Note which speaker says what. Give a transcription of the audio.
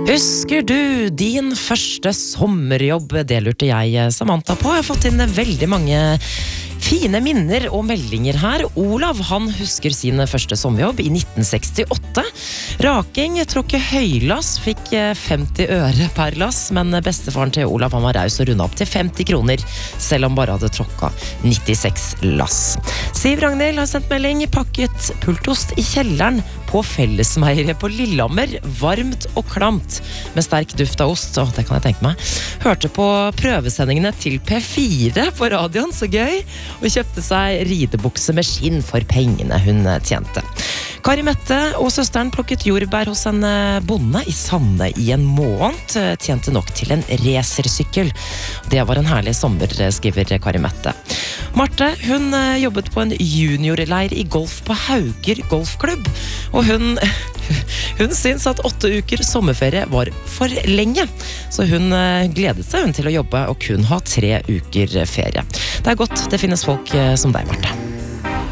Speaker 1: Husker du din første sommerjobb? Det lurte jeg Samantha på. Jeg har fått inn veldig mange fine minner og meldinger her. Olav, han husker sin første sommerjobb i 1968. Raking, tråkke høylass, fikk 50 øre per lass, men bestefaren til Olav han var raus og rundet opp til 50 kroner, selv om bare hadde tråkka 96 lass. Siv Ragnhild har sendt melding, pakket pultost i kjelleren på Fellesmeieriet på Lillehammer, varmt og klamt, med sterk duft av ost, og det kan jeg tenke meg. Hørte på prøvesendingene til P4 på radioen, så gøy, og kjøpte seg ridebukse med skinn for pengene hun tjente. Kari Mette og søsteren plukket jordbær hos en bonde i Sande i en måned, tjente nok til en racersykkel. Det var en herlig sommer, skriver Kari Mette. Marte, hun jobbet på en juniorleir i golf på Hauger golfklubb, og hun syns at 8 uker sommerferie var for lenge, så hun gledet seg til å jobbe og kun ha 3 uker ferie. Det er godt det finnes folk som deg, Marte.